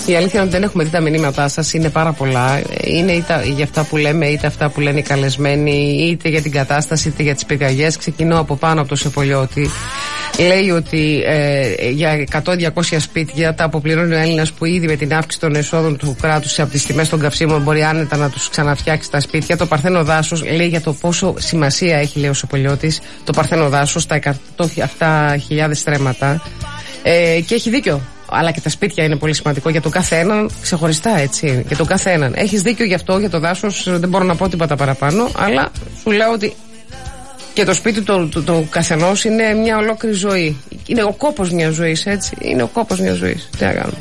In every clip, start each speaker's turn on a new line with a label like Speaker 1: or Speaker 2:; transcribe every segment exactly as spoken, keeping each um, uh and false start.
Speaker 1: Η αλήθεια είναι ότι δεν έχουμε δει τα μηνύματά σας, είναι πάρα πολλά. Είναι είτε για αυτά που λέμε, είτε αυτά που λένε οι καλεσμένοι, είτε για την κατάσταση, είτε για τις πυρκαγιές. Ξεκινώ από πάνω από το Σεπολιώτη. Λέει ότι ε, για εκατό με διακόσια σπίτια τα αποπληρώνει ο Έλληνας που ήδη με την αύξηση των εσόδων του κράτους από τις τιμές των καυσίμων μπορεί άνετα να τους ξαναφτιάξει τα σπίτια. Το Παρθένο Δάσος λέει για το πόσο σημασία έχει, λέει ο Σεπολιώτης, το Παρθένο Δάσος, τα εκατό χιλιάδες στρέμματα. Ε, και έχει δίκιο. Αλλά και τα σπίτια είναι πολύ σημαντικό για τον κάθε έναν ξεχωριστά, έτσι. Για τον κάθε έναν. Έχεις δίκιο γι' αυτό, για το δάσος δεν μπορώ να πω τίποτα παραπάνω, αλλά σου λέω ότι και το σπίτι του, του, του καθενός είναι μια ολόκληρη ζωή. Είναι ο κόπος μιας ζωής, έτσι. Είναι ο κόπος μιας ζωής. Τι να κάνουμε.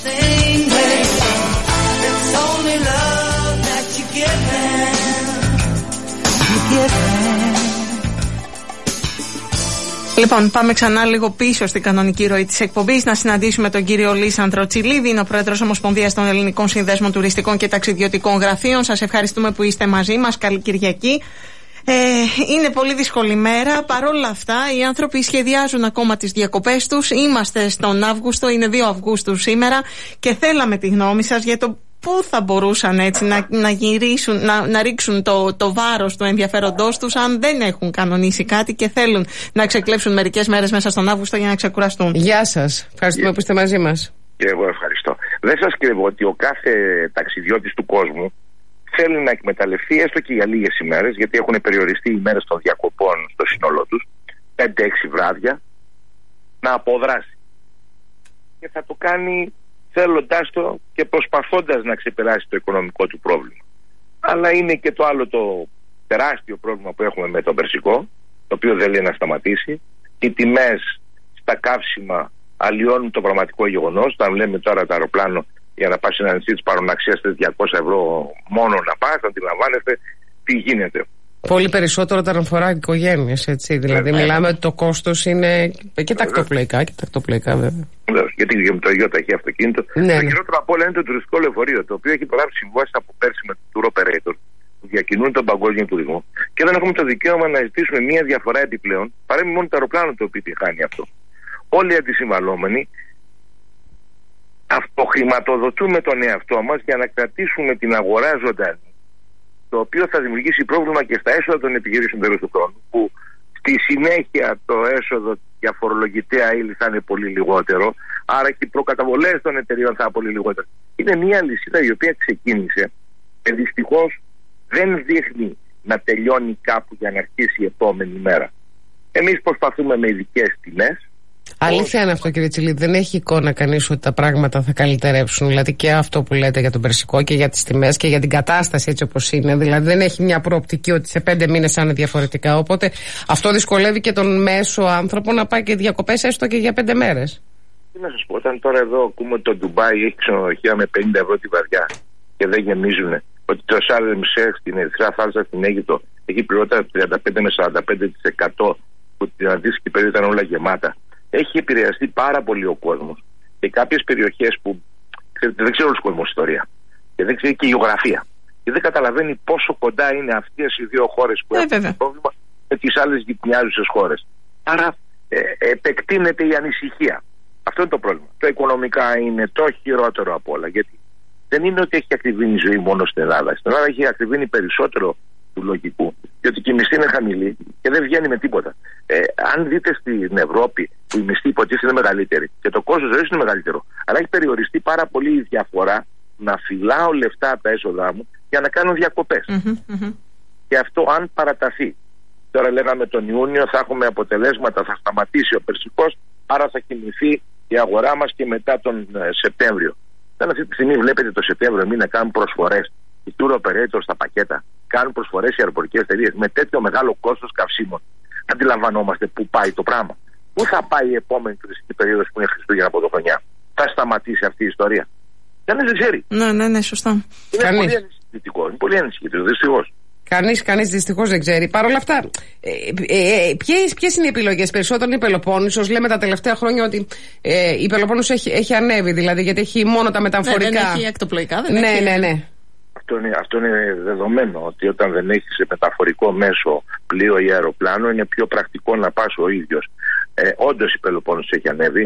Speaker 2: Λοιπόν, πάμε ξανά λίγο πίσω στην κανονική ροή της εκπομπής να συναντήσουμε τον κύριο Λίσανδρο Τσιλίδη, είναι ο πρόεδρος Ομοσπονδίας των Ελληνικών Συνδέσμων Τουριστικών και Ταξιδιωτικών Γραφείων. Σας ευχαριστούμε που είστε μαζί μας. Καλή Κυριακή. Ε, είναι πολύ δύσκολη μέρα. Παρ' όλα αυτά, οι άνθρωποι σχεδιάζουν ακόμα τις διακοπές τους. Είμαστε στον Αύγουστο, είναι δύο Αυγούστου σήμερα και θέλαμε τη γνώμη σας για το πού θα μπορούσαν έτσι να, να γυρίσουν, να, να ρίξουν το, το βάρος του ενδιαφέροντός τους αν δεν έχουν κανονίσει κάτι και θέλουν να ξεκλέψουν μερικές μέρες μέσα στον Αύγουστο για να ξεκουραστούν. Γεια σας. Ευχαριστούμε που είστε μαζί μας.
Speaker 3: Και εγώ ευχαριστώ. Δεν σας κρύβω ότι ο κάθε ταξιδιώτης του κόσμου θέλει να εκμεταλλευτεί έστω και για λίγες ημέρες, γιατί έχουν περιοριστεί οι μέρες των διακοπών στο σύνολό τους, πέντε έξι βράδια, να αποδράσει. Και θα το κάνει θέλοντάς το και προσπαθώντας να ξεπεράσει το οικονομικό του πρόβλημα. Αλλά είναι και το άλλο το τεράστιο πρόβλημα που έχουμε με τον Περσικό, το οποίο δεν λέει να σταματήσει. Οι τιμές στα καύσιμα αλλοιώνουν το πραγματικό γεγονός. Αν λέμε τώρα το αεροπλάνο για να πας σε ένα νησί της παροναξίας διακόσια ευρώ μόνο να πας, αντιλαμβάνεστε τι γίνεται.
Speaker 1: Πολύ περισσότερο όταν αφορά οικογένειες, έτσι. Δηλαδή, yeah, μιλάμε ότι το κόστος είναι και τακτοπλοϊκά και τακτοπλοϊκά, βέβαια.
Speaker 3: Βεβαίως, γιατί για το ΙΟΤΑΧΗ αυτοκίνητο.
Speaker 1: Ναι,
Speaker 3: το
Speaker 1: ναι.
Speaker 3: χειρότερο από όλα είναι το τουριστικό λεωφορείο, το οποίο έχει υπογράψει συμβάσεις από πέρσι με το tour operator που διακινούν τον παγκόσμιο τουρισμό. Και δεν έχουμε το δικαίωμα να ζητήσουμε μία διαφορά επιπλέον, παρά μόνο το αεροπλάνο το οποίο χάνει αυτό. Όλοι οι αντισυμβαλόμενοι αυτοχρηματοδοτούμε τον εαυτό μας για να κρατήσουμε την αγορά ζωντανή, το οποίο θα δημιουργήσει πρόβλημα και στα έσοδα των επιχειρήσεων τέλος του χρόνου, που στη συνέχεια το έσοδο για φορολογητέα ύλη θα είναι πολύ λιγότερο, άρα και οι προκαταβολές των εταιριών θα είναι πολύ λιγότερο. Είναι μια λυσίδα η οποία ξεκίνησε και δυστυχώς δεν δείχνει να τελειώνει κάπου για να αρχίσει η επόμενη μέρα. Εμείς προσπαθούμε με ειδικές τιμές.
Speaker 1: Αλήθεια είναι αυτό, κύριε Τσιλίδη. Δεν έχει εικόνα κανείς ότι τα πράγματα θα καλυτερέψουν. Δηλαδή και αυτό που λέτε για τον Περσικό και για τις τιμές και για την κατάσταση έτσι όπως είναι. Δηλαδή δεν έχει μια προοπτική ότι σε πέντε μήνες θα είναι διαφορετικά. Οπότε αυτό δυσκολεύει και τον μέσο άνθρωπο να πάει και διακοπές έστω και για πέντε μέρες.
Speaker 3: Τι να σας πω, όταν τώρα εδώ ακούμε ότι το Ντουμπάι έχει ξενοδοχεία με πενήντα ευρώ τη βαριά και δεν γεμίζουν, ότι το Σάρλεμ Σέχ στην Ερυθρά Θάλασσα στην Αίγυπτο έχει πληρότερα τριάντα πέντε με σαράντα πέντε τοις εκατό που την αντίστοιχη περίοδο ήταν όλα γεμάτα. Έχει επηρεαστεί πάρα πολύ ο κόσμος και κάποιες περιοχές που ξέρετε, δεν ξέρει όλος ο κόσμος ιστορία και δεν ξέρει και η γεωγραφία και δεν καταλαβαίνει πόσο κοντά είναι αυτές οι δύο χώρες που
Speaker 2: ε,
Speaker 3: έχουν το πρόβλημα με τις άλλες γειτονιάζουσες χώρες. Άρα ε, επεκτείνεται η ανησυχία. Αυτό είναι το πρόβλημα. Το οικονομικά είναι το χειρότερο από όλα, γιατί δεν είναι ότι έχει ακριβήνει η ζωή μόνο στην Ελλάδα. Στην Ελλάδα έχει ακριβήνει περισσότερο του λογικού, διότι και η μισθή είναι χαμηλή και δεν βγαίνει με τίποτα. Ε, αν δείτε στην Ευρώπη που η μισθή υποτίθεται είναι μεγαλύτερη και το κόστος ζωής είναι μεγαλύτερο, αλλά έχει περιοριστεί πάρα πολύ η διαφορά να φυλάω λεφτά από τα έσοδά μου για να κάνω διακοπές. Mm-hmm, mm-hmm. Και αυτό αν παραταθεί, τώρα λέγαμε τον Ιούνιο θα έχουμε αποτελέσματα, θα σταματήσει ο Περσικός, άρα θα κινηθεί η αγορά μας και μετά τον ε, Σεπτέμβριο. Όταν αυτή τη στιγμή βλέπετε το Σεπτέμβριο μην να κάνουν προσφορές, οι tour operators στα πακέτα κάνουν προσφορές οι αεροπορικές εταιρείες με τέτοιο μεγάλο κόστος καυσίμων. Αντιλαμβανόμαστε πού πάει το πράγμα. Πού θα πάει η επόμενη τουριστική περίοδος που είναι Χριστούγεννα από το χρονιά. Θα σταματήσει αυτή η ιστορία. Κανείς δεν ξέρει.
Speaker 2: Ναι, ναι, ναι, σωστά.
Speaker 3: Είναι Κανείς. πολύ ανησυχητικό. Είναι πολύ ανησυχητικό, δυστυχώς.
Speaker 1: Κανείς, κανείς δυστυχώς δεν ξέρει. Παρ' όλα αυτά, ε, ε, ε, ποιες, ποιες είναι οι επιλογές? Περισσότερο είναι η Πελοπόννησος. Λέμε τα τελευταία χρόνια ότι ε, η Πελοπόννησος έχει, έχει ανέβει, δηλαδή, γιατί έχει μόνο τα μεταφορικά.
Speaker 2: Ναι, δεν έχει ακτοπλοϊκά, δεν
Speaker 1: ναι,
Speaker 2: έχει.
Speaker 1: Ναι, ναι.
Speaker 3: Αυτό είναι, αυτό είναι δεδομένο, ότι όταν δεν έχεις μεταφορικό μέσο, πλοίο ή αεροπλάνο, είναι πιο πρακτικό να πας ο ίδιος. Ε, όντως η Πελοπόννησος έχει ανέβει.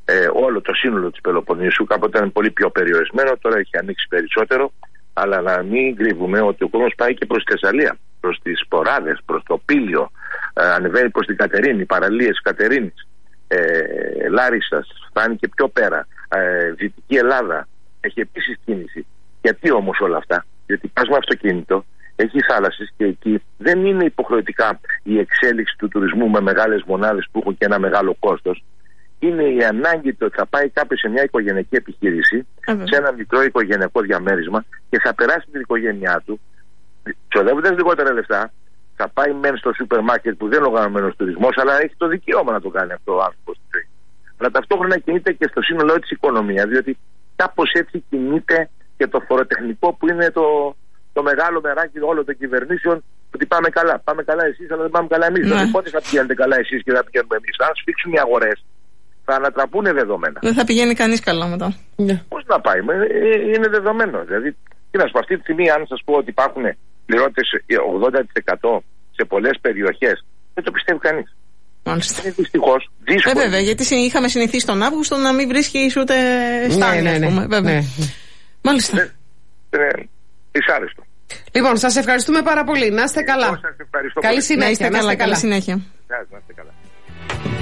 Speaker 3: ε, όλο το σύνολο της Πελοποννήσου. Κάποτε ήταν πολύ πιο περιορισμένο, τώρα έχει ανοίξει περισσότερο. Αλλά να μην κρύβουμε ότι ο κόσμος πάει και προς τη Θεσσαλία, προς τις Ποράδες, προς το Πήλιο, ε, ανεβαίνει προς την Κατερίνη, παραλίες Κατερίνης, ε, Λάρισσας, φτάνει και πιο πέρα, ε, Δυτική Ελλάδα, έχει επίσης κίνηση. Γιατί όμως όλα αυτά? Γιατί πας με αυτοκίνητο, έχει θάλασσες και εκεί δεν είναι υποχρεωτικά η εξέλιξη του τουρισμού με μεγάλες μονάδες που έχουν και ένα μεγάλο κόστος. Είναι η ανάγκη ότι θα πάει κάποιος σε μια οικογενειακή επιχείρηση, mm-hmm. σε ένα μικρό οικογενειακό διαμέρισμα και θα περάσει την οικογένειά του, ξοδεύοντας λιγότερα λεφτά, θα πάει μεν στο σούπερ μάρκετ που δεν είναι οργανωμένος τουρισμός, αλλά έχει το δικαίωμα να το κάνει αυτό ο άνθρωπος στη ζωή. Αλλά ταυτόχρονα κινείται και στο σύνολό της οικονομία, διότι κάπως έτσι κινείται και το φοροτεχνικό που είναι το, το μεγάλο μεράκι όλων των κυβερνήσεων. Ότι πάμε καλά. Πάμε καλά εσείς, αλλά δεν πάμε καλά εμείς. Mm-hmm. Δηλαδή, πότε θα πηγαίνετε καλά εσείς και θα πηγαίνουμε εμείς? Αν σφίξουν οι αγορές, θα ανατραπούν δεδομένα. Δεν
Speaker 2: θα πηγαίνει κανείς καλά μετά.
Speaker 3: Yeah. Πώς να πάει, είναι δεδομένο. Δηλαδή, τι να σου πω, αυτή τη στιγμή, αν σας πω ότι υπάρχουν πληρώτες ογδόντα τοις εκατό σε πολλές περιοχές, δεν το πιστεύει κανείς.
Speaker 2: Μάλιστα.
Speaker 3: Είναι δυστυχώς δύσκολο.
Speaker 2: Ε, βέβαια, γιατί είχαμε συνηθίσει τον Αύγουστο να μην βρίσκει ούτε στάνη, ναι, ναι, ναι. Βέβαια. Ναι. Μάλιστα.
Speaker 3: Ναι, ναι, δυσάρεστο.
Speaker 1: Λοιπόν, σας ευχαριστούμε πάρα πολύ. Να είστε καλά.
Speaker 3: Εγώ σας ευχαριστώ
Speaker 1: καλή
Speaker 3: πολύ.
Speaker 1: συνέχεια.
Speaker 2: Να είστε καλά, καλή συνέχεια.
Speaker 3: Να είστε καλά.